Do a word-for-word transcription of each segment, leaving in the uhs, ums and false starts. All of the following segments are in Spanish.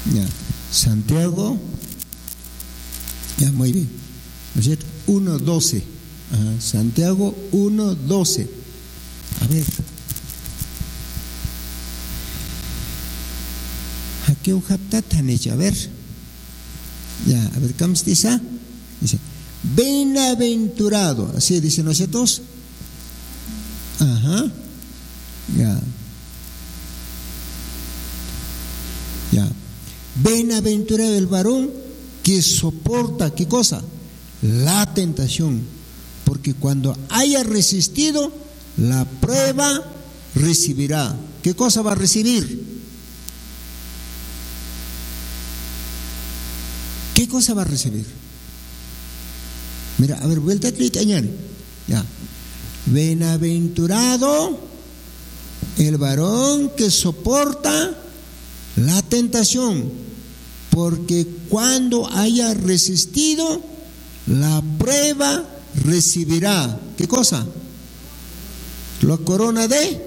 Ya. Santiago. Ya, muy bien. ¿No es cierto? uno doce. Ajá. Santiago uno doce. A ver. Aquí un haptatan hecho. A ver. Ya, a ver, ¿cómo se dice? Dice, bienaventurado. Así dicen nosotros. Ajá. Ya. Ya. Bienaventurado el varón que soporta, ¿qué cosa? La tentación. Porque cuando haya resistido la prueba, recibirá. ¿Qué cosa va a recibir? ¿Qué cosa va a recibir? Mira, a ver, vuelta a añadir. Ya. Bienaventurado el varón que soporta la tentación, porque cuando haya resistido la prueba recibirá. ¿Qué cosa? La corona de.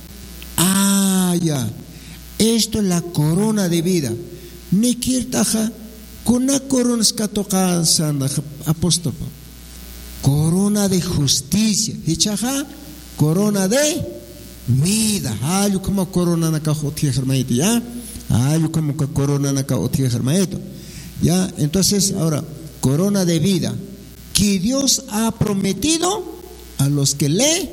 Ah, ya. Esto es la corona de vida. Ni kirtaja. Kuna corona skatoka sanda apóstol. Corona de justicia. Hichaja, corona de vida. Ayo como corona naka otia hermanito, ya. Ayo como corona naka otia hermanito. Ya, entonces ahora corona de vida que Dios ha prometido a los que lee.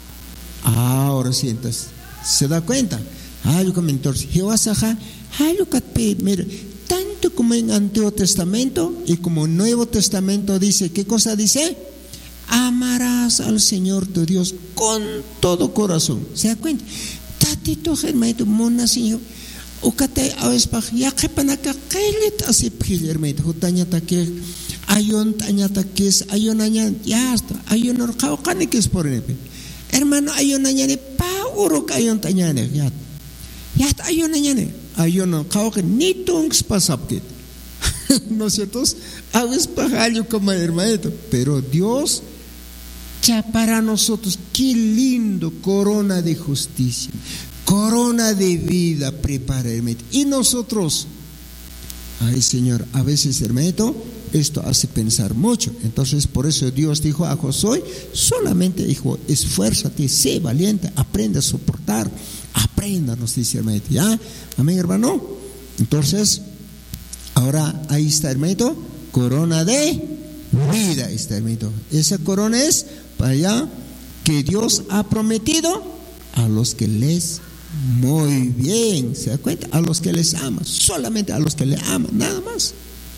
Ahora sí, entonces se da cuenta. Ayo como entonces Jehoasaja, ayo katpe, mira, tanto como en Antiguo Testamento y como en Nuevo Testamento dice, ¿qué cosa dice? Amarás al Señor tu Dios con todo corazón. ¿Se da cuenta? Tatito hermanito, mona Señor. Ukate awespaj ya kepanaka kelet asip hermanito. Hutanya take ayon tanya takes ayon aña ya hasta ayon orkao kanikes por nepe. Hermano ayon aña ne pa urok ayon tanya ne ya. Ya hasta ayon aña ne. Ayon orkao que ni tungs pasapkit. ¿No es cierto? Awespaj ayo como hermanito. Pero Dios ya para nosotros, qué lindo corona de justicia, corona de vida prepara, hermanito. Y nosotros, ay Señor, a veces, hermanito, esto hace pensar mucho. Entonces, por eso Dios dijo a Josué, solamente dijo, esfuérzate, sé valiente, aprende a soportar, aprenda, nos dice hermanito. ¿Ya? Amén, hermano. Entonces, ahora ahí está, hermanito, corona de vida, está, hermanito. Esa corona es para allá que Dios ha prometido a los que les muy bien, ¿se da cuenta? A los que les ama, solamente a los que le aman, nada más.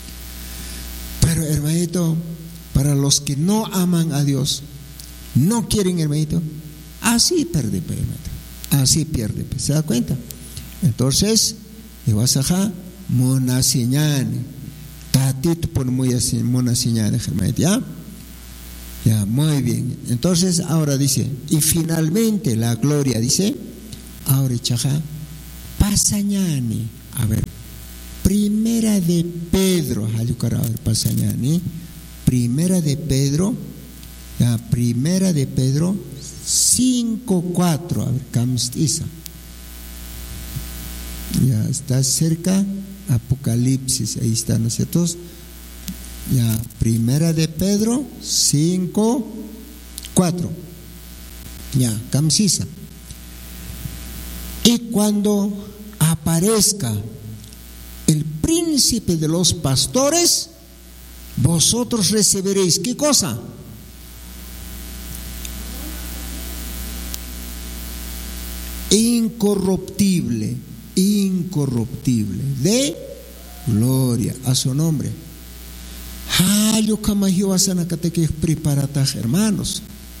Pero hermanito, para los que no aman a Dios, no quieren, hermanito, así pierde, hermanito, así pierde, ¿se da cuenta? Entonces, Ewasaja, monasiñane, tatito por muy así, monasiñane, hermanito, ¿ya? Ya, muy bien. Entonces, ahora dice, y finalmente la gloria, dice, ahora chaja, pasañani. A ver, primera de Pedro, ayucara, a ver, pasañani. Primera de Pedro, ya, primera de Pedro, cinco cuatro. A ver, camstiza. Ya, está cerca, Apocalipsis, ahí está, ¿no es cierto? Ya, primera de Pedro cinco cuatro. Ya, camsisa. Y cuando aparezca el príncipe de los pastores, vosotros recibiréis, ¿qué cosa? Incorruptible, incorruptible, de gloria a su nombre. Hayo kama hiwasana kateke preparata, hermanos.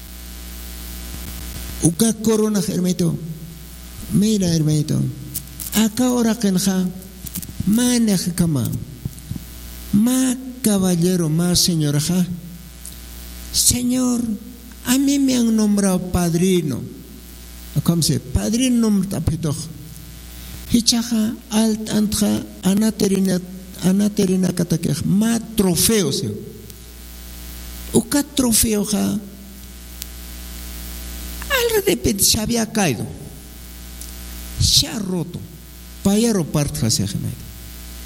Uka corona, hermanito. Mira, hermanito. Acá ahora kenja maneja kama. Ma caballero, ma señora ja. Señor, a mí me han nombrado padrino. ¿Cómo se? Padrino nombre tapito. Hichaja alt antja anaterina anaterina katakej ma trofeo se. Uka trofeo ja. Al repente se había caído. Se ha roto. Payaro parte se ha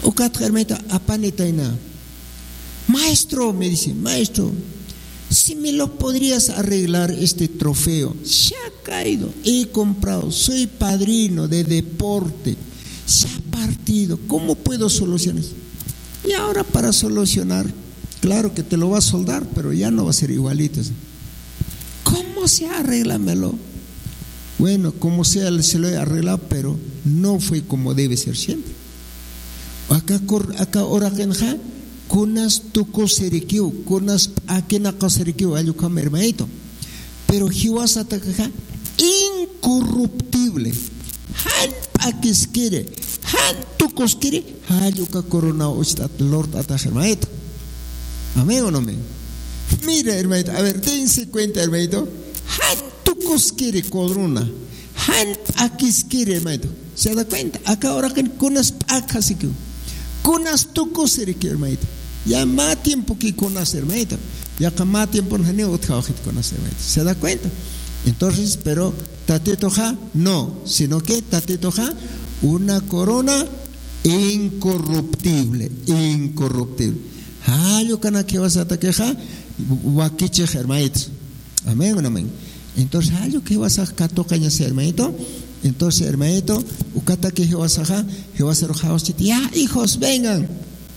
Ucat hermanito, apanetaina. Maestro, me dice, maestro, si me lo podrías arreglar este trofeo. Se ha caído, he comprado, soy padrino de deporte, se ha partido, ¿cómo puedo solucionar? Y ahora para solucionar, claro que te lo va a soldar, pero ya no va a ser igualito. ¿Cómo se arreglamelo? Bueno, como sea, se lo he arreglado, pero no fue como debe ser siempre. Acá, acá, ahora que kunas tuko serikiu, kunas akena ka serikiu ayukam hermanito. Pero hiwas atakaja incorruptible. Han akiskire, han tukoskire, ayuka corona ostat Lord ataj hermanito. Amén o no amén. Mira hermanito, a ver, dense cuenta hermanito. Han tukoskire corona, han akiskire hermanito. ¿Se da cuenta? Acá ahora que kunas akasikiu. Kunas tuko serikiu hermanito. Ya más tiempo que conocer, hermanito. Ya que más tiempo no hay otro que conocer, hermanito. ¿Se da cuenta? Entonces, pero tatetoja no, sino que tatetoja una corona incorruptible, incorruptible. Ah, yo cana que vas a taqueja, wakiche, hermanito. Amén o amén. Entonces, ah, yo que vas a catocaña, hermanito. Entonces, hermanito, ukata que vas a ja, que vas a rojar, ya, hijos, vengan.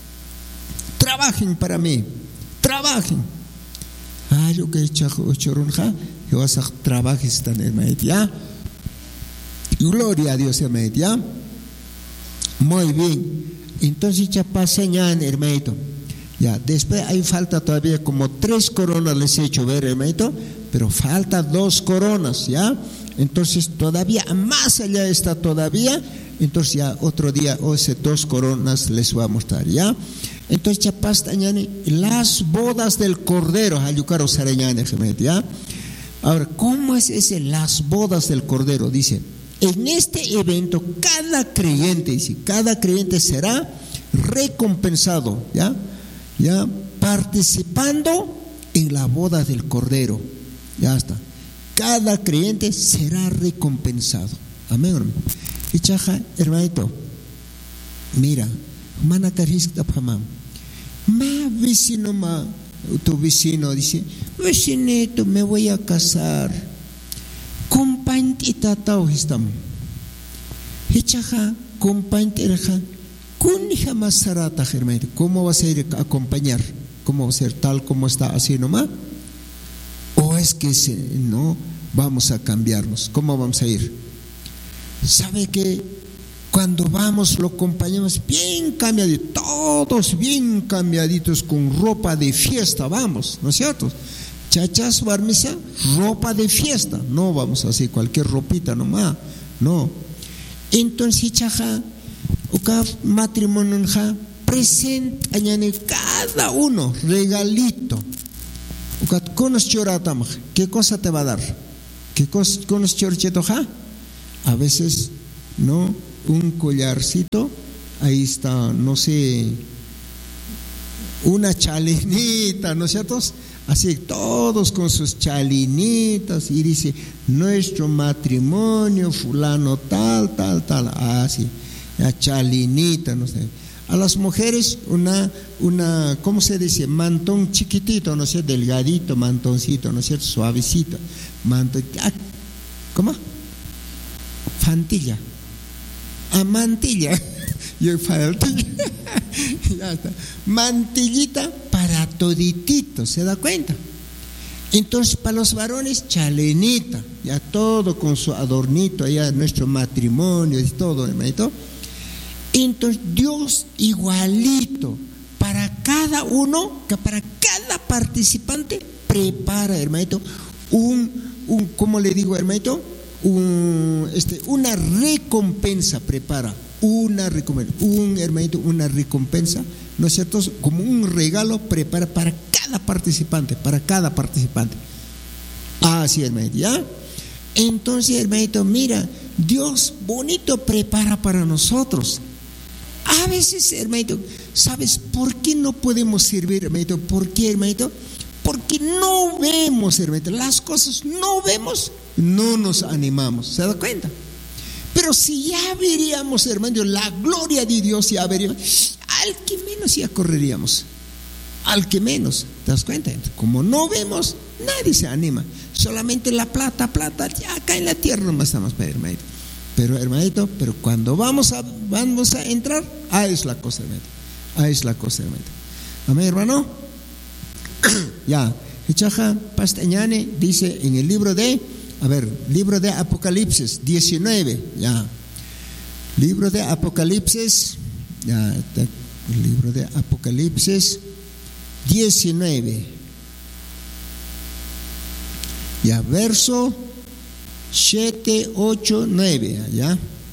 Trabajen para mí, trabajen. Ah, yo que chorunja, que vas a trabajar esta hermanito, ¿ya? Gloria a Dios, hermanito, ¿ya? Muy bien. Entonces ya pasen ya, hermanito. Ya, después hay falta todavía como tres coronas les he hecho ver, hermanito, pero falta dos coronas, ¿ya? Entonces todavía más allá está todavía. Entonces ya otro día, o ese dos coronas les voy a mostrar, ¿ya? Entonces ya pasta las bodas del Cordero, ayucaro sareñane, ¿ya? Ahora, ¿cómo es ese las bodas del Cordero? Dice, en este evento cada creyente, dice, cada creyente será recompensado, ¿ya? ¿Ya? Participando en la boda del Cordero, ya está. Cada creyente será recompensado. Amén, hermano. Y chaja, hermanito, mira, mana carista pamam. Ma vecino, ma, tu vecino dice, vecinito, me voy a casar. Compañte tatao estamos. Y chaja, compañte erja, kun jamás sarata, hermanito. ¿Cómo va a ser acompañar? ¿Cómo va a ser tal como está así nomás? ¿O es que se, no vamos a cambiarnos? ¿Cómo vamos a ir? ¿Sabe que cuando vamos lo acompañamos bien cambiaditos, todos bien cambiaditos con ropa de fiesta, vamos, ¿no es cierto? Chachas, barmisa, ropa de fiesta, no vamos a hacer cualquier ropita nomás, no. Entonces, chaja, uka matrimonio, presenta añane cada uno regalito. Uka conos choratam, ¿qué cosa te va a dar? ¿Qué cosa conos chorchetoja? A veces, ¿no? Un collarcito, ahí está, no sé, una chalinita, ¿no es cierto? Así, todos con sus chalinitas, y dice, nuestro matrimonio, fulano, tal, tal, tal, así, la chalinita, no sé. A las mujeres, una, una, ¿cómo se dice? Mantón chiquitito, no sé, delgadito, mantoncito, ¿no es cierto? Suavecito, mantón, ¿cómo? Fantilla. A mantilla, yo fantilla, ya está. Mantillita para toditito, ¿se da cuenta? Entonces para los varones, chalenita, ya todo con su adornito, allá nuestro matrimonio y todo, hermanito. Entonces Dios igualito para cada uno, para cada participante prepara, hermanito, un, un ¿cómo le digo, hermanito? Un, este, una recompensa prepara, una recompensa, un hermanito, una recompensa, ¿no es cierto? Como un regalo prepara para cada participante, para cada participante. Así, hermanito, ¿ya? Entonces, hermanito, mira, Dios bonito prepara para nosotros. A veces, hermanito, ¿sabes por qué no podemos servir, hermanito? ¿Por qué, hermanito? Porque no vemos, hermanito, las cosas no vemos, no nos animamos, ¿se da cuenta? Pero si ya veríamos, hermano, la gloria de Dios, ya veríamos, al que menos ya correríamos, al que menos, ¿te das cuenta? Como no vemos, nadie se anima, solamente la plata, plata, ya acá en la tierra nomás estamos, hermanito. Pero hermanito, pero cuando vamos a, vamos a entrar, ahí es la cosa, hermanito, ahí es la cosa, hermanito. Amén, hermano. Ya, Hichaja Pastañane dice en el libro de, a ver, libro de Apocalipsis diecinueve, ya, libro de Apocalipsis, ya, el libro de Apocalipsis diecinueve, ya, verso siete, ocho, nueve, ya,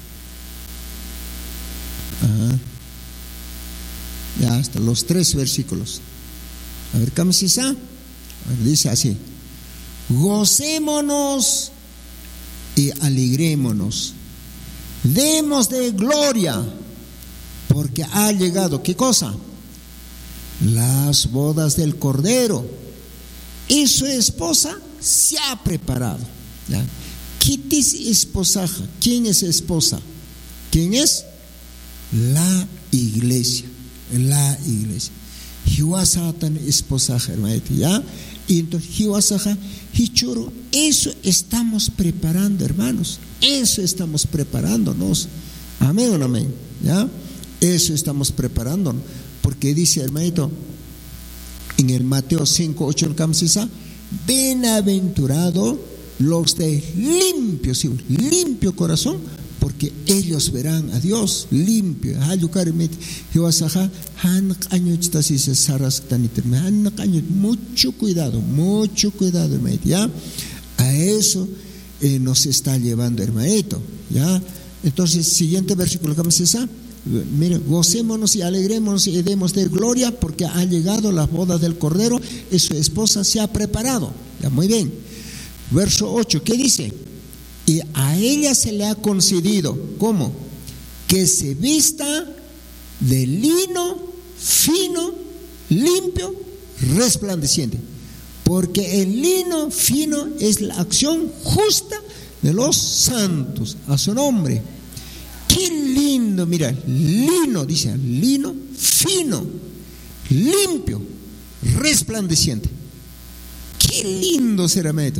ajá. Ya, hasta los tres versículos. A ver, ¿cómo se dice? Dice así: gocémonos y alegrémonos, demos de gloria, porque ha llegado, ¿qué cosa? Las bodas del Cordero, y su esposa se ha preparado. ¿Ya? ¿Quién es esposaja? ¿Quién es esposa? ¿Quién es? La iglesia, la iglesia. Hiwasatan esposaja, hermano, ¿ya? Y entonces, Hiwasaja, Hichuru, eso estamos preparando, hermanos, eso estamos preparándonos. Amén o no amén, ¿ya? Eso estamos preparándonos, porque dice, hermanito, en el Mateo cinco, ocho, el Camsisa, bienaventurado los de limpio, sí, limpio corazón, porque ellos verán a Dios. Limpio. Mucho cuidado, mucho cuidado, hermanito, ¿ya? A eso eh, nos está llevando, hermanito, ¿ya? Entonces, siguiente versículo, ¿cómo se dice? Miren, gocémonos y alegrémonos y demos de gloria, porque ha llegado las bodas del Cordero y su esposa se ha preparado. Ya, muy bien. Verso ocho, ¿qué dice? Y a ella se le ha concedido, ¿cómo? Que se vista de lino fino, limpio, resplandeciente. Porque el lino fino es la acción justa de los santos, a su nombre. Qué lindo, mira, lino, dice, lino fino, limpio, resplandeciente. Qué lindo será, hermano.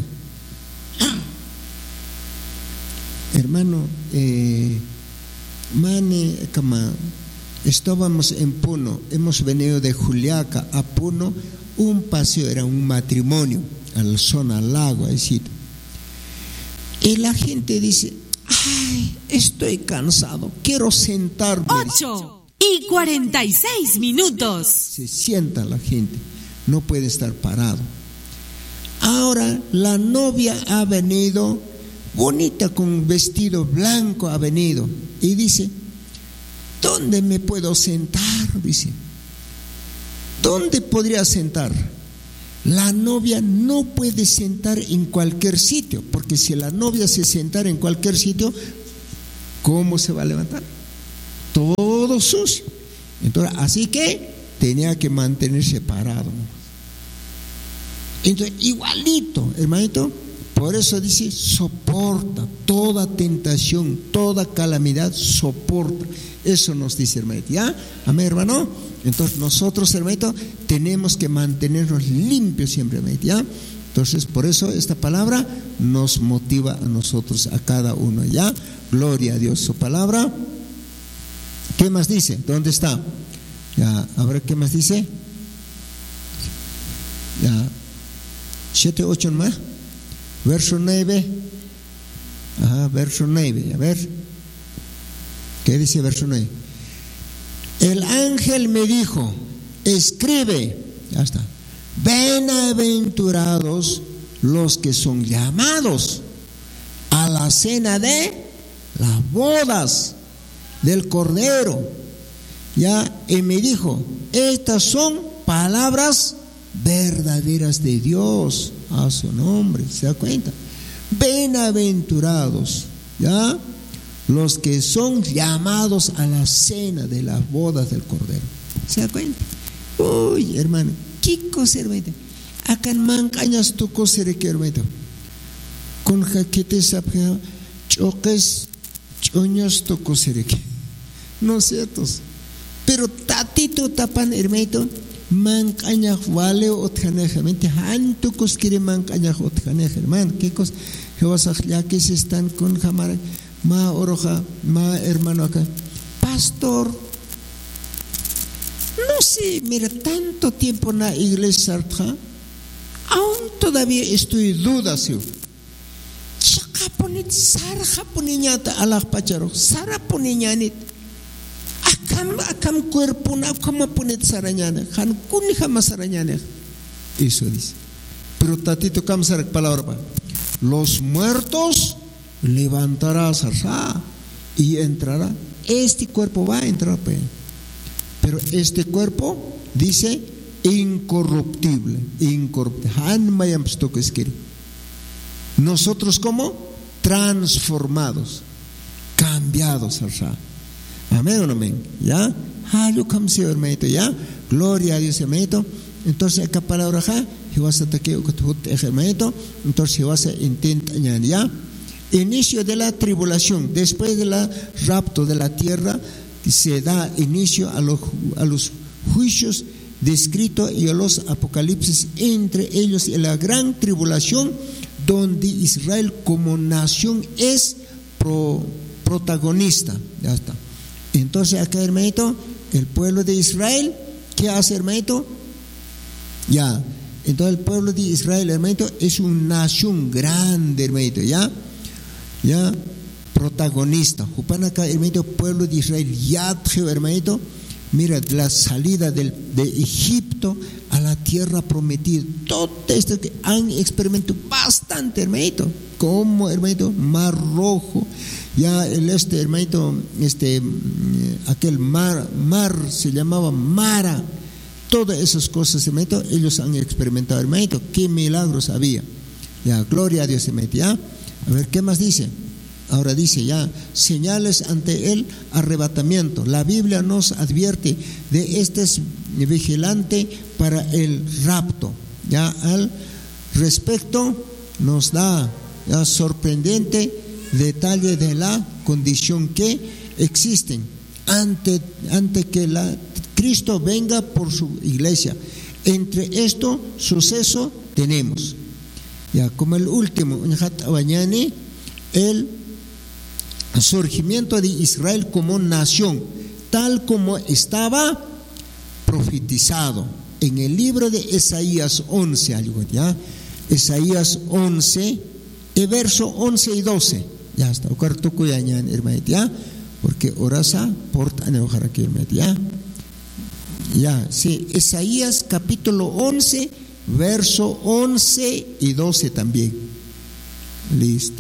Hermano, eh, mane, kama, estábamos en Puno, hemos venido de Juliaca a Puno, un paseo, era un matrimonio, a la zona al lago, así. Y la gente dice, ay, estoy cansado, quiero sentarme. Ocho y cuarenta y seis minutos. Se sienta la gente, no puede estar parado. Ahora la novia ha venido bonita, con vestido blanco ha venido, y dice, ¿dónde me puedo sentar? Dice, ¿dónde podría sentar? La novia no puede sentar en cualquier sitio, porque si la novia se sentara en cualquier sitio, ¿cómo se va a levantar? Todo sucio. Entonces, así que tenía que mantenerse parado. Entonces, igualito, hermanito. Por eso dice, soporta toda tentación, toda calamidad, soporta. Eso nos dice, hermanito, ¿ya? Amén, hermano. Entonces nosotros, hermanito, tenemos que mantenernos limpios siempre, hermanito, ¿ya? Entonces, por eso esta palabra nos motiva a nosotros, a cada uno, ¿ya? Gloria a Dios. Su palabra, ¿qué más dice? ¿Dónde está? Ya, a ver, ¿qué más dice? Ya, siete, ocho más. Verso nueve, ajá, verso nueve, a ver, ¿qué dice verso nueve? El ángel me dijo, escribe, ya está, bienaventurados los que son llamados a la cena de las bodas del Cordero, ya, y me dijo, estas son palabras verdaderas de Dios, a su nombre, ¿se da cuenta? Bienaventurados, ¿ya? Los que son llamados a la cena de las bodas del Cordero, ¿se da cuenta? Uy, hermano, ¿qué cosa, hermano? Acá en Mancañas tu cosa, hermano. Con jaquetes, choques, choños tu cosa, ¿no es cierto? Pero tatito tapan hermanito, mancaña vale otjanejamente, hanto cos quiere mancaña otjanej, hermano, qué cosa, ya que se están con jamara, ma oroja, ma hermano acá, pastor, no sé, mira, tanto tiempo en la iglesia, aún todavía estoy dudas, yo. Chakaponit, sara japoniñata, alah pacharo, sara poniñanit. Akam akam cuerpo na como ponet sarañana, han kuni jamás sarañana. Eso dice. Pero tatito kam sarak palabra. Los muertos levantarás arsa y entrará. Este cuerpo va a entrar, pe. Pero este cuerpo dice incorruptible, incorruptible. Han mayam stokeskiri. Nosotros como transformados, cambiados arsa. Amén o no amén, ya, hayo kamseo hermanito, ya, gloria a Dios hermanito. Entonces acá palabra ja, vas a taqueo hermanito, entonces vas a intentar ya. Inicio de la tribulación, después del rapto de la tierra, se da inicio a los, a los juicios descritos y a los apocalipsis, entre ellos en la gran tribulación, donde Israel como nación es pro, protagonista, ya está. Entonces acá, hermanito, el pueblo de Israel, ¿qué hace, hermanito? Ya, entonces el pueblo de Israel, hermanito, es una nación grande, hermanito, ya, ya, protagonista. Jupan acá, hermanito, pueblo de Israel, ya, hermanito, mira, la salida del, de Egipto a la tierra prometida, todo esto que han experimentado bastante, hermanito, como, hermanito, Mar Rojo. Ya el este hermanito, este, aquel mar, mar se llamaba Mara, todas esas cosas, hermanito, ellos han experimentado, hermanito, qué milagros había. Ya, gloria a Dios, hermanito, ya. A ver, ¿qué más dice? Ahora dice ya, señales ante el arrebatamiento. La Biblia nos advierte de este vigilante para el rapto. Ya, al respecto nos da ya sorprendente detalle de la condición que existen ante, ante que la, Cristo venga por su iglesia. Entre estos sucesos tenemos, ya como el último, el surgimiento de Israel como nación, tal como estaba profetizado en el libro de Isaías once, algo, ya, Isaías once, el verso once y doce. Ya está, hermanito, ya, porque orasa porta enojar aquí, hermanito, ya, ya, sí, Isaías capítulo once, verso once y doce también, listo,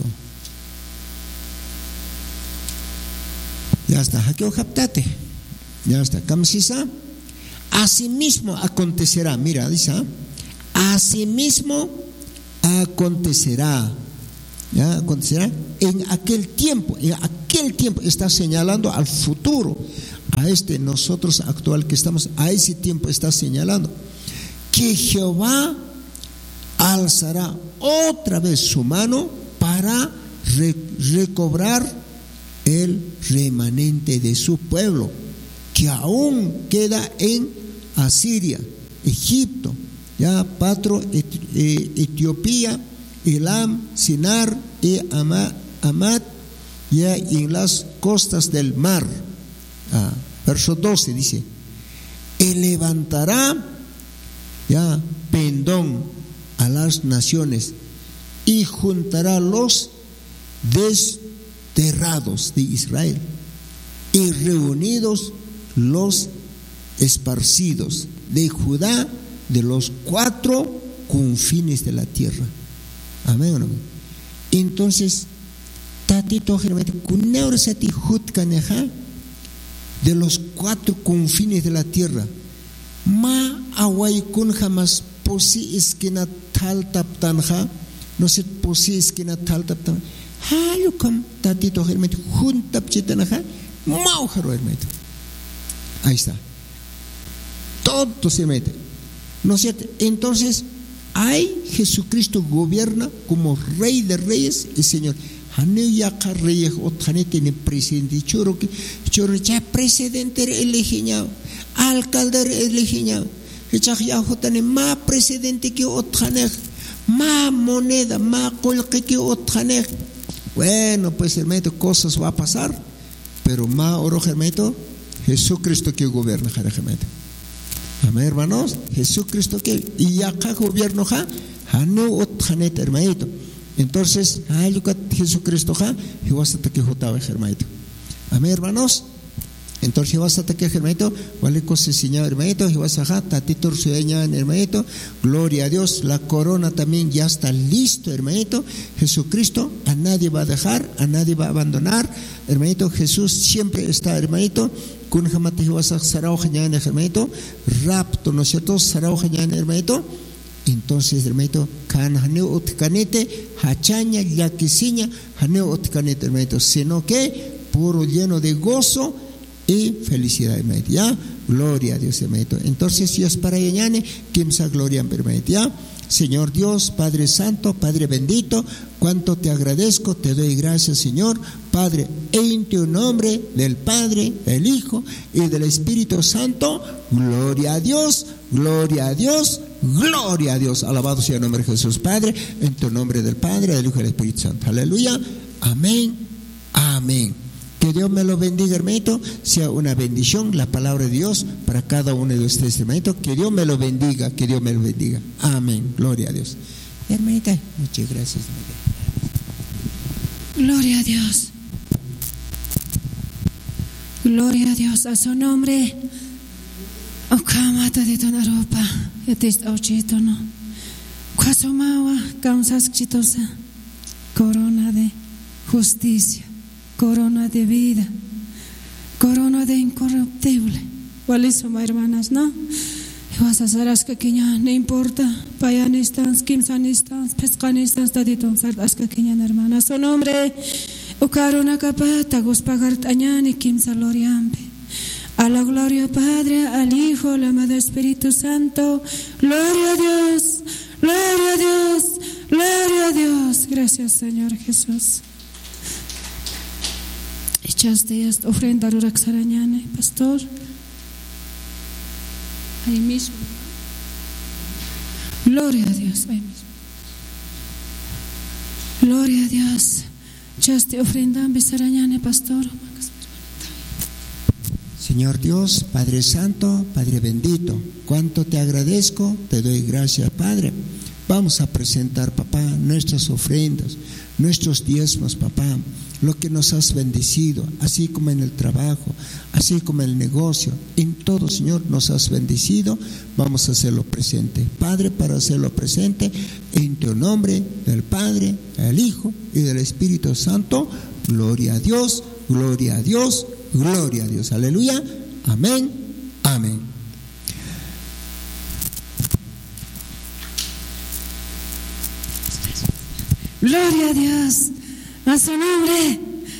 ya está, aquí ojaptate, ya está, camsisa, asimismo acontecerá, mira, dice, asimismo acontecerá. Ya acontecerá en aquel tiempo, en aquel tiempo está señalando al futuro, a este nosotros actual que estamos, a ese tiempo está señalando que Jehová alzará otra vez su mano para re, recobrar el remanente de su pueblo que aún queda en Asiria, Egipto, ya Patro, Etiopía, Elam, Sinar y Amad, ya en las costas del mar. Ah, verso doce dice: y levantará ya pendón a las naciones y juntará los desterrados de Israel y reunidos los esparcidos de Judá de los cuatro confines de la tierra. Amén o no. Entonces, tatito kuneurasati hutkaneja de los cuatro confines de la tierra. Ma away kun jamás posi esquina tal taptanja, no se posi esquina tal taptanja. Halukam tatito hermano juntap chitanaja, maujaro hermano. Ahí está. Todo se mete. ¿No es cierto? Entonces, hay Jesucristo gobierna como Rey de Reyes y Señor. Haneyaka Reyes o Hanete ni presidente. Choro que choro ya presidente elegido. alcalde elegiña, echak ya hotane ma presidente que otjanej, ma moneda, ma colque que otjanej. Bueno, pues hermanito, cosas va a pasar, pero ma oro hermanito, Jesucristo que gobierna, hermanito. Amén, hermanos, Jesucristo que y acá gobierno ja, hanu otjanet hermanito. Entonces, ayukat Jesucristo ja, y vas a que jotaba hermanito. Amén, hermanos. Entonces vas a atacar hermanito, vale cosa señor hermanito, y vas a ja, tatito sueña hermanito, gloria a Dios, la corona también ya está listo hermanito, Jesucristo a nadie va a dejar, a nadie va a abandonar, hermanito, Jesús siempre está hermanito, kun jamate vas a sarao jañan hermanito, rapto, ¿no es cierto? Sarao jañan hermanito. Entonces, hermanito, can haneo otcanete, hachaña, yaquisiña, haneo otcanete, hermanito, sino que puro lleno de gozo y felicidad, hermanito, ya, gloria a Dios, hermanito. Entonces, Dios para yañane, quimsa gloria, hermanito, ya. Señor Dios, Padre Santo, Padre bendito, cuánto te agradezco, te doy gracias, Señor, Padre, en tu nombre del Padre, del Hijo y del Espíritu Santo, gloria a Dios, gloria a Dios, gloria a Dios, alabado sea el nombre de Jesús, Padre, en tu nombre del Padre, del Hijo y del Espíritu Santo, aleluya, amén, amén. Que Dios me lo bendiga, hermanito, sea una bendición la palabra de Dios para cada uno de ustedes, hermanito. Que Dios me lo bendiga, que Dios me lo bendiga. Amén, gloria a Dios. Hermanita, muchas gracias. Gloria a Dios. Gloria a Dios, a su nombre. Okamata de tonaropa, yatis ochitono. Kwasumawa, causas chitosa. Corona de justicia. Corona de vida, corona de incorruptible. ¿Cuáles son, hermanas, no? Y vas a hacer hasta que ya no importa. Payanistans, kimsanistans, pescanistans, taditon, hasta que ya, hermanas. Su nombre, Ucarona capata, gospagar tañani, kimsaloriambe. A la gloria Padre, al Hijo, al amado Espíritu Santo. Gloria a Dios, gloria a Dios, gloria a Dios. Gracias, Señor Jesús. Echaste esta ofrenda Ruraxarañane, pastor. Ahí mismo. Gloria a Dios, ahí mismo. Gloria a Dios. Echaste ofrenda Besarañane, pastor. Señor Dios, Padre Santo, Padre bendito, cuánto te agradezco, te doy gracias, Padre. Vamos a presentar, papá, nuestras ofrendas, nuestros diezmos, papá, lo que nos has bendecido, así como en el trabajo, así como en el negocio, en todo, Señor, nos has bendecido. Vamos a hacerlo presente, Padre, para hacerlo presente en tu nombre, del Padre, del Hijo y del Espíritu Santo. Gloria a Dios, gloria a Dios, gloria a Dios, aleluya, amén, amén. Gloria a Dios, a su nombre.